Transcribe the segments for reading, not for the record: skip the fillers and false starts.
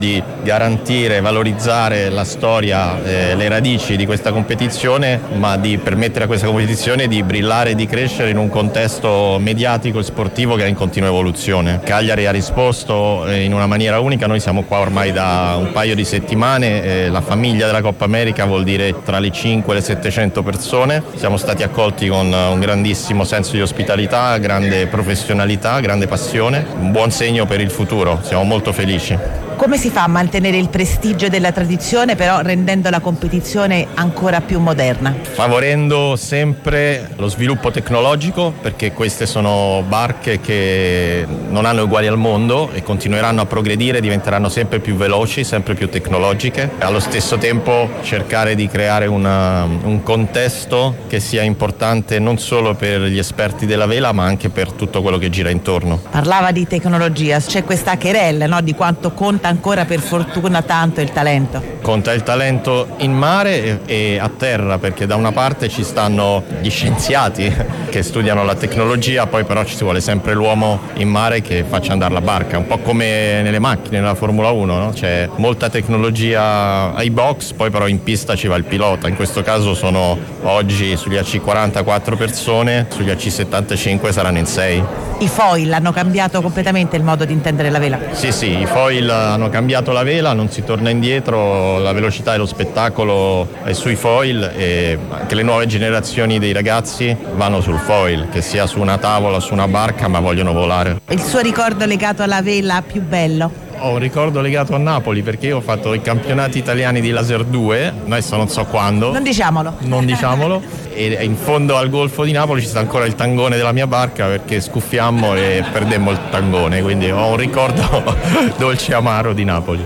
di garantire e valorizzare la storia, le radici di questa competizione, ma di permettere a questa competizione di brillare e di crescere in un contesto mediatico e sportivo che è in continua evoluzione. Cagliari ha risposto in una maniera unica, noi siamo qua ormai da un paio di settimane, la famiglia della Coppa America vuol dire tra le 5 e le 700 persone, siamo stati accolti con un grandissimo senso di ospitalità, grande professionalità, grande passione, un buon segno per il futuro, siamo molto felici. Come si fa a mantenere il prestigio della tradizione però rendendo la competizione ancora più moderna? Favorendo sempre lo sviluppo tecnologico, perché queste sono barche che non hanno uguali al mondo e continueranno a progredire, diventeranno sempre più veloci, sempre più tecnologiche. Allo stesso tempo cercare di creare un contesto che sia importante non solo per gli esperti della vela ma anche per tutto quello che gira intorno. Parlava di tecnologia, c'è questa querella, no? Di quanto conta ancora per fortuna tanto il talento. Conta il talento in mare e a terra, perché da una parte ci stanno gli scienziati che studiano la tecnologia, poi però ci vuole sempre l'uomo in mare che faccia andare la barca, un po' come nelle macchine, nella Formula 1, no? C'è molta tecnologia ai box, poi però in pista ci va il pilota, in questo caso sono oggi sugli AC40 4 persone, sugli AC75 saranno in 6. I foil hanno cambiato completamente il modo di intendere la vela? Sì, i foil hanno cambiato la vela, non si torna indietro, la velocità e lo spettacolo è sui foil e anche le nuove generazioni dei ragazzi vanno sul foil, che sia su una tavola, su una barca, ma vogliono volare. Il suo ricordo legato alla vela più bello? Ho un ricordo legato a Napoli perché io ho fatto i campionati italiani di Laser 2, adesso non so quando. Non diciamolo. E in fondo al golfo di Napoli ci sta ancora il tangone della mia barca perché scuffiammo e perdemmo il tangone, quindi ho un ricordo dolce e amaro di Napoli.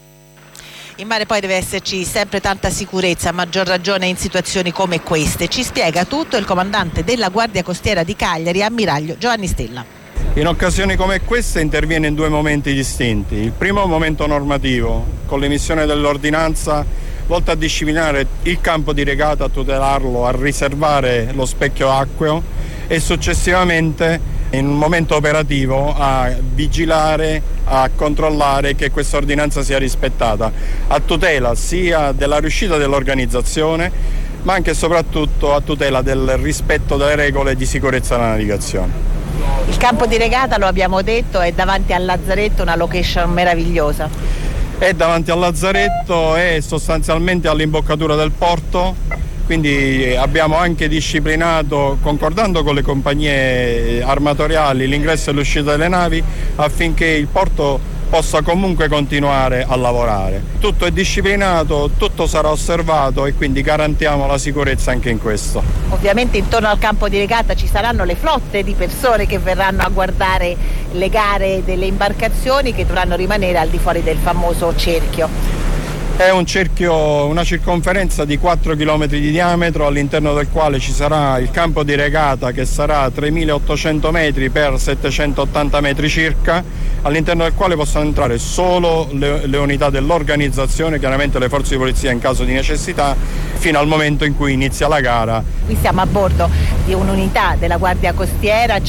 In mare poi deve esserci sempre tanta sicurezza, a maggior ragione in situazioni come queste. Ci spiega tutto il comandante della Guardia Costiera di Cagliari, ammiraglio Giovanni Stella. In occasioni come queste interviene in due momenti distinti. Il primo momento normativo, con l'emissione dell'ordinanza volta a disciplinare il campo di regata, a tutelarlo, a riservare lo specchio acqueo e successivamente in un momento operativo a vigilare, a controllare che questa ordinanza sia rispettata, a tutela sia della riuscita dell'organizzazione ma anche e soprattutto a tutela del rispetto delle regole di sicurezza della navigazione. Il campo di regata, lo abbiamo detto, è davanti al Lazzaretto, una location meravigliosa. È davanti al Lazzaretto, è sostanzialmente all'imboccatura del porto, quindi abbiamo anche disciplinato, concordando con le compagnie armatoriali, l'ingresso e l'uscita delle navi affinché il porto possa comunque continuare a lavorare. Tutto è disciplinato, tutto sarà osservato e quindi garantiamo la sicurezza anche in questo. Ovviamente intorno al campo di regata ci saranno le flotte di persone che verranno a guardare le gare delle imbarcazioni che dovranno rimanere al di fuori del famoso cerchio. È un cerchio, una circonferenza di 4 km di diametro all'interno del quale ci sarà il campo di regata che sarà 3.800 metri per 780 metri circa, all'interno del quale possono entrare solo le unità dell'organizzazione, chiaramente le forze di polizia in caso di necessità, fino al momento in cui inizia la gara. Qui siamo a bordo di un'unità della Guardia Costiera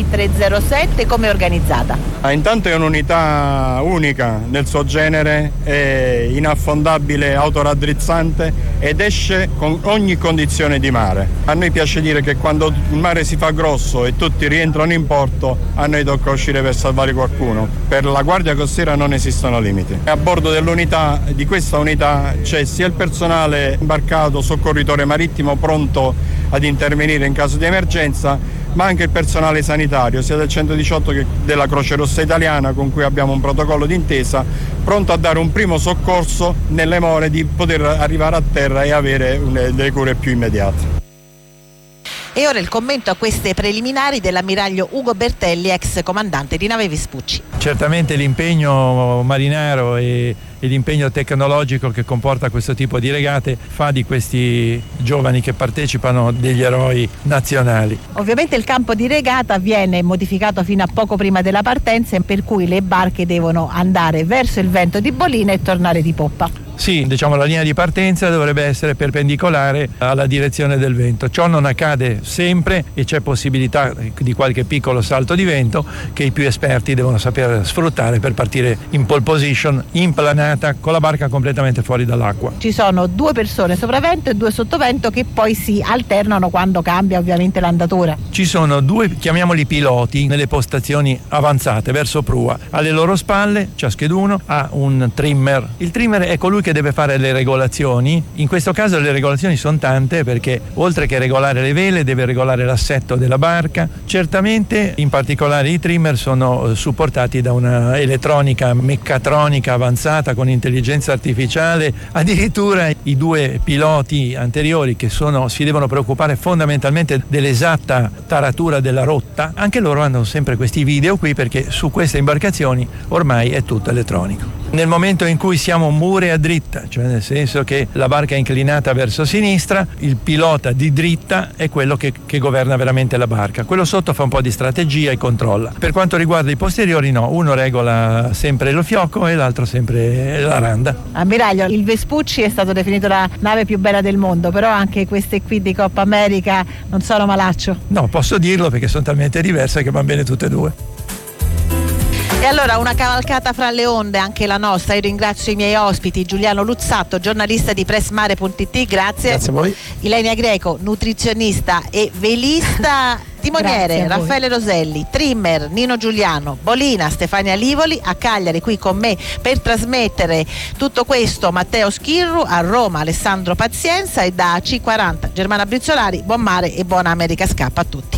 CP307, come è organizzata? Intanto è un'unità unica nel suo genere, è inaffondabile, autoraddrizzante ed esce con ogni condizione di mare. A noi piace dire che quando il mare si fa grosso e tutti rientrano in porto, a noi tocca uscire per salvare qualcuno. Per la Guardia Costiera non esistono limiti. A bordo dell'unità, di questa unità, c'è sia il personale imbarcato, soccorritore marittimo pronto ad intervenire in caso di emergenza, ma anche il personale sanitario sia del 118 che della Croce Rossa Italiana, con cui abbiamo un protocollo d'intesa, pronto a dare un primo soccorso nelle more di poter arrivare a terra e avere delle cure più immediate. E ora il commento a queste preliminari dell'ammiraglio Ugo Bertelli, ex comandante di nave Vespucci. Certamente l'impegno marinaro e l'impegno tecnologico che comporta questo tipo di regate fa di questi giovani che partecipano degli eroi nazionali. Ovviamente il campo di regata viene modificato fino a poco prima della partenza, per cui le barche devono andare verso il vento di bolina e tornare di poppa. Sì, diciamo la linea di partenza dovrebbe essere perpendicolare alla direzione del vento. Ciò non accade sempre e c'è possibilità di qualche piccolo salto di vento che i più esperti devono saper sfruttare per partire in pole position, in planata, con la barca completamente fuori dall'acqua. Ci sono 2 persone sopravento e 2 sottovento che poi si alternano quando cambia ovviamente l'andatura. Ci sono 2, chiamiamoli piloti, nelle postazioni avanzate verso prua. Alle loro spalle ciascheduno ha un trimmer. Il trimmer è colui che deve fare le regolazioni. In questo caso le regolazioni sono tante, perché oltre che regolare le vele deve regolare l'assetto della barca. Certamente, in particolare i trimmer sono supportati da una elettronica meccatronica avanzata con intelligenza artificiale. Addirittura i 2 piloti anteriori che si devono preoccupare fondamentalmente dell'esatta taratura della rotta, anche loro hanno sempre questi video qui, perché su queste imbarcazioni ormai è tutto elettronico. Nel momento in cui siamo mure a dritta, cioè nel senso che la barca è inclinata verso sinistra, il pilota di dritta è quello che governa veramente la barca. Quello sotto fa un po' di strategia e controlla. Per quanto riguarda i posteriori no, uno regola sempre lo fiocco e l'altro sempre la randa. Ammiraglio, il Vespucci è stato definito la nave più bella del mondo, però anche queste qui di Coppa America non sono malaccio. No, posso dirlo perché sono talmente diverse che vanno bene tutte e 2. E allora una cavalcata fra le onde, anche la nostra. Io ringrazio i miei ospiti: Giuliano Luzzatto, giornalista di pressmare.it, grazie. Grazie a voi. Ilenia Greco, nutrizionista e velista. Timoniere Raffaele Roselli, trimmer Nino Giuliano, Bolina Stefania Livoli, a Cagliari qui con me per trasmettere tutto questo Matteo Schirru, a Roma Alessandro Pazienza e da C40 Germana Brizzolari. Buon mare e buona America Scappa a tutti.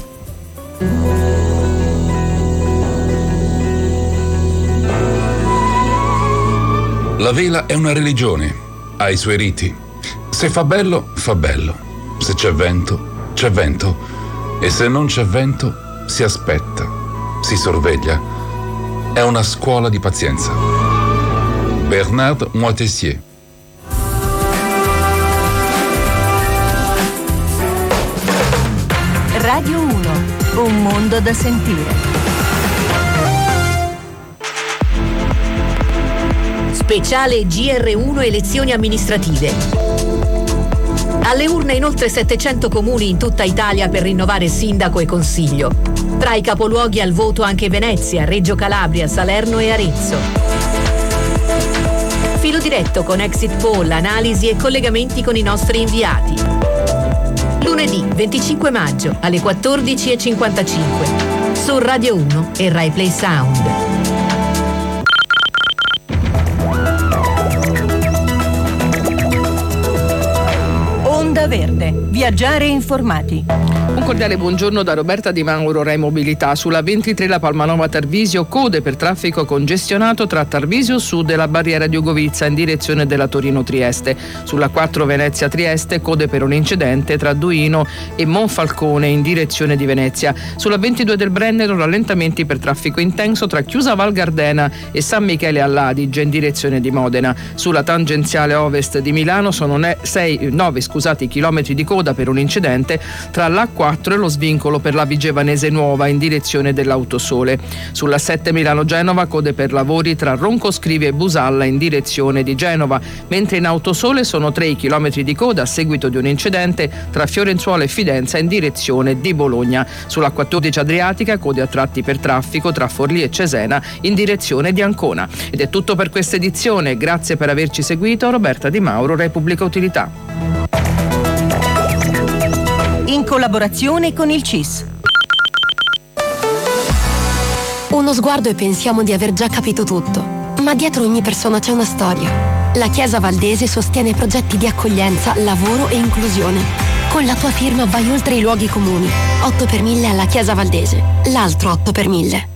La vela è una religione, ha i suoi riti. Se fa bello, fa bello. Se c'è vento, c'è vento. E se non c'è vento, si aspetta, si sorveglia. È una scuola di pazienza. Bernard Moitessier. Radio 1, un mondo da sentire. Speciale GR1 elezioni amministrative. Alle urne in oltre 700 comuni in tutta Italia per rinnovare sindaco e consiglio. Tra i capoluoghi al voto anche Venezia, Reggio Calabria, Salerno e Arezzo. Filo diretto con exit poll, analisi e collegamenti con i nostri inviati. Lunedì 25 maggio alle 14:55 su Radio 1 e Rai Play Sound. Onda Verde, viaggiare informati. Un cordiale buongiorno da Roberta Di Mauro, Rai Mobilità. Sulla 23 la Palmanova Tarvisio, code per traffico congestionato tra Tarvisio Sud e la barriera di Ugovizza in direzione della Torino-Trieste. Sulla 4 Venezia Trieste, code per un incidente tra Duino e Monfalcone in direzione di Venezia. Sulla 22 del Brennero rallentamenti per traffico intenso tra Chiusa Val Gardena e San Michele all'Adige in direzione di Modena. Sulla tangenziale ovest di Milano sono 9 chilometri di coda per un incidente tra l'A4 e lo svincolo per la Vigevanese Nuova in direzione dell'Autosole. Sulla 7 Milano-Genova code per lavori tra Roncoscrivi e Busalla in direzione di Genova, mentre in Autosole sono 3 chilometri di coda a seguito di un incidente tra Fiorenzuola e Fidenza in direzione di Bologna. Sulla 14 Adriatica code a tratti per traffico tra Forlì e Cesena in direzione di Ancona. Ed è tutto per questa edizione, grazie per averci seguito. Roberta Di Mauro, Repubblica Utilità. In collaborazione con il CIS. Uno sguardo e pensiamo di aver già capito tutto, ma dietro ogni persona c'è una storia. La Chiesa Valdese sostiene progetti di accoglienza, lavoro e inclusione. Con la tua firma vai oltre i luoghi comuni. 8 per 1000 alla Chiesa Valdese, l'altro 8 per 1000.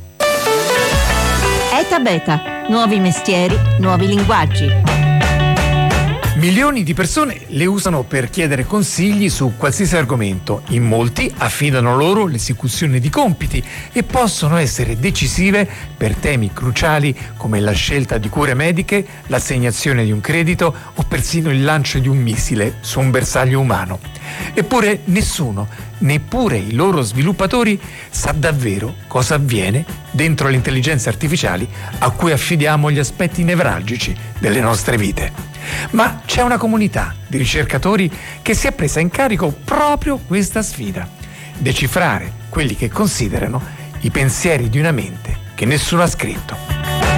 ETA Beta, nuovi mestieri, nuovi linguaggi. Milioni di persone le usano per chiedere consigli su qualsiasi argomento. In molti affidano loro l'esecuzione di compiti e possono essere decisive per temi cruciali come la scelta di cure mediche, l'assegnazione di un credito o persino il lancio di un missile su un bersaglio umano. Eppure nessuno, neppure i loro sviluppatori, sa davvero cosa avviene dentro le intelligenze artificiali a cui affidiamo gli aspetti nevralgici delle nostre vite. Ma c'è una comunità di ricercatori che si è presa in carico proprio questa sfida: decifrare quelli che considerano i pensieri di una mente che nessuno ha scritto.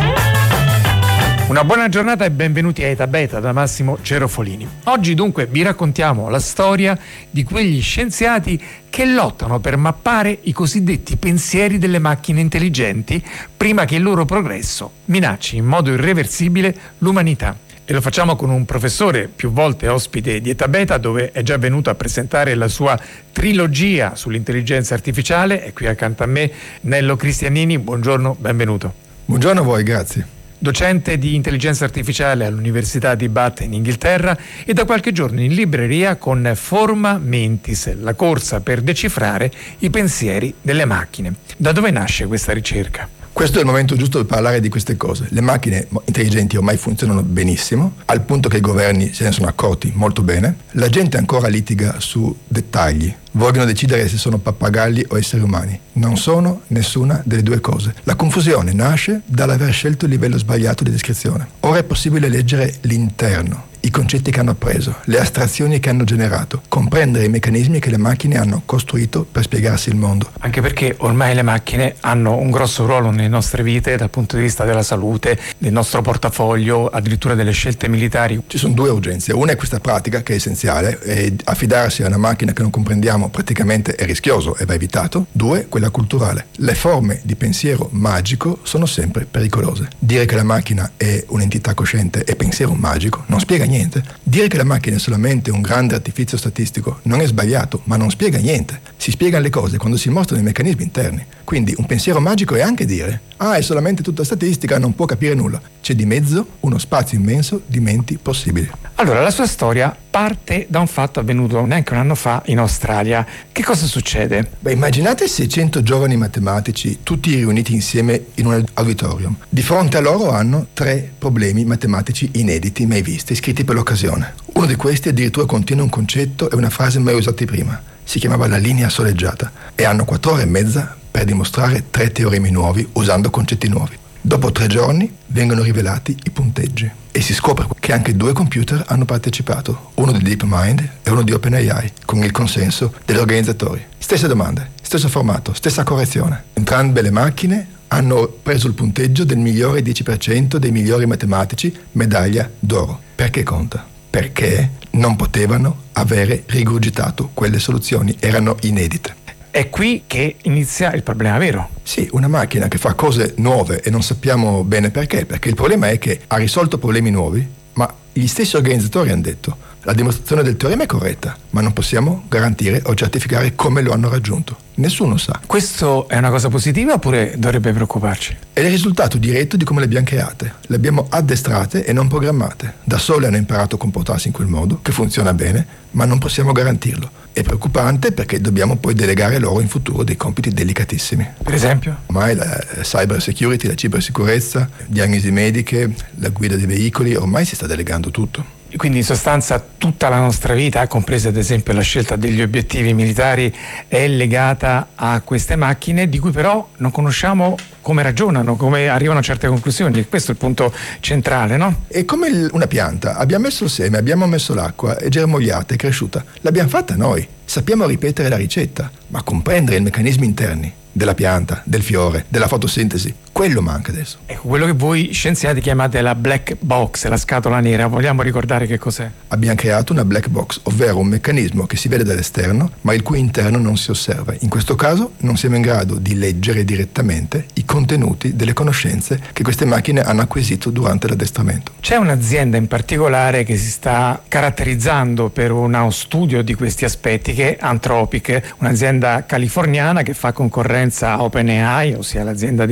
Una buona giornata e benvenuti a Eta Beta da Massimo Cerofolini. Oggi dunque vi raccontiamo la storia di quegli scienziati che lottano per mappare i cosiddetti pensieri delle macchine intelligenti prima che il loro progresso minacci in modo irreversibile l'umanità. E lo facciamo con un professore più volte ospite di Eta Beta, dove è già venuto a presentare la sua trilogia sull'intelligenza artificiale. È qui accanto a me Nello Cristianini. Buongiorno, benvenuto. Buongiorno a voi, grazie. Docente di intelligenza artificiale all'Università di Bath in Inghilterra e da qualche giorno in libreria con Forma Mentis, la corsa per decifrare i pensieri delle macchine. Da dove nasce questa ricerca? Questo è il momento giusto per parlare di queste cose. Le macchine intelligenti ormai funzionano benissimo, al punto che i governi se ne sono accorti molto bene. La gente ancora litiga su dettagli. Vogliono decidere se sono pappagalli o esseri umani. Non sono nessuna delle due cose. La confusione nasce dall'aver scelto il livello sbagliato di descrizione. Ora è possibile leggere l'interno, i concetti che hanno appreso, le astrazioni che hanno generato, comprendere i meccanismi che le macchine hanno costruito per spiegarsi il mondo. Anche perché ormai le macchine hanno un grosso ruolo nelle nostre vite dal punto di vista della salute, del nostro portafoglio, addirittura delle scelte militari. Ci sono due urgenze. Una è questa pratica che è essenziale, e affidarsi a una macchina che non comprendiamo praticamente è rischioso e va evitato. Due, quella culturale. Le forme di pensiero magico sono sempre pericolose. Dire che la macchina è un'entità cosciente e pensiero magico non spiega niente. Dire che la macchina è solamente un grande artifizio statistico non è sbagliato, ma non spiega niente. Si spiegano le cose quando si mostrano i meccanismi interni. Quindi un pensiero magico è anche dire: ah, è solamente tutta statistica, non può capire nulla. C'è di mezzo uno spazio immenso di menti possibili. Allora, la sua storia parte da un fatto avvenuto neanche un anno fa in Australia. Che cosa succede? Beh, immaginate 600 giovani matematici tutti riuniti insieme in un auditorium. Di fronte a loro hanno 3 problemi matematici inediti, mai visti, scritti per l'occasione. Uno di questi addirittura contiene un concetto e una frase mai usati prima. Si chiamava la linea soleggiata e hanno 4 ore e mezza per dimostrare 3 teoremi nuovi usando concetti nuovi. Dopo 3 giorni vengono rivelati i punteggi e si scopre che anche 2 computer hanno partecipato, uno di DeepMind e uno di OpenAI, con il consenso degli organizzatori. Stesse domande, stesso formato, stessa correzione. Entrambe le macchine hanno preso il punteggio del migliore 10% dei migliori matematici, medaglia d'oro. Perché conta? Perché non potevano avere rigurgitato quelle soluzioni, erano inedite. È qui che inizia il problema vero. Sì, una macchina che fa cose nuove e non sappiamo bene perché il problema è che ha risolto problemi nuovi, ma gli stessi organizzatori hanno detto: la dimostrazione del teorema è corretta, ma non possiamo garantire o certificare come lo hanno raggiunto. Nessuno sa. Questo è una cosa positiva oppure dovrebbe preoccuparci? È il risultato diretto di come le abbiamo create. Le abbiamo addestrate e non programmate. Da sole hanno imparato a comportarsi in quel modo, che funziona bene, ma non possiamo garantirlo. È preoccupante perché dobbiamo poi delegare loro in futuro dei compiti delicatissimi. Per esempio? Ormai la cyber security, la cibersicurezza, diagnosi mediche, la guida dei veicoli, ormai si sta delegando tutto. Quindi in sostanza tutta la nostra vita, compresa ad esempio la scelta degli obiettivi militari, è legata a queste macchine di cui però non conosciamo come ragionano, come arrivano a certe conclusioni. E questo è il punto centrale, no? È come una pianta, abbiamo messo il seme, abbiamo messo l'acqua, è germogliata, è cresciuta. L'abbiamo fatta noi, sappiamo ripetere la ricetta, ma comprendere i meccanismi interni della pianta, del fiore, della fotosintesi, quello manca adesso. Ecco, quello che voi scienziati chiamate la black box, la scatola nera, vogliamo ricordare che cos'è? Abbiamo creato una black box, ovvero un meccanismo che si vede dall'esterno, ma il cui interno non si osserva. In questo caso non siamo in grado di leggere direttamente i contenuti delle conoscenze che queste macchine hanno acquisito durante l'addestramento. C'è un'azienda in particolare che si sta caratterizzando per uno studio di questi aspetti, che è Anthropic, un'azienda californiana che fa concorrenza a OpenAI, ossia l'azienda di ChatGPT,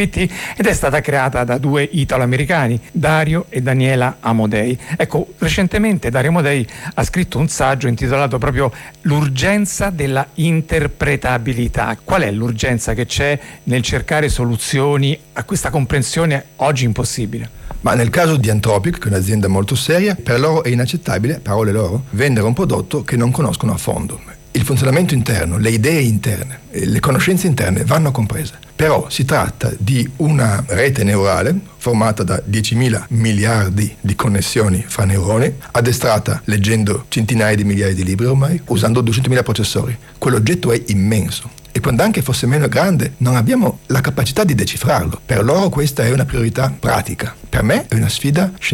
GPT ed è stata creata da due italo-americani, Dario e Daniela Amodei. Ecco, recentemente Dario Amodei ha scritto un saggio intitolato proprio L'urgenza della interpretabilità. Qual è l'urgenza che c'è nel cercare soluzioni a questa comprensione oggi impossibile? Ma nel caso di Anthropic, che è un'azienda molto seria, per loro è inaccettabile, parole loro, vendere un prodotto che non conoscono a fondo. Il funzionamento interno, le idee interne, le conoscenze interne vanno comprese. Però si tratta di una rete neurale formata da 10.000 miliardi di connessioni fra neuroni, addestrata leggendo centinaia di migliaia di libri ormai, usando 200.000 processori. Quell'oggetto è immenso. E quando anche fosse meno grande, non abbiamo la capacità di decifrarlo. Per loro questa è una priorità pratica. Per me è una sfida scientifica.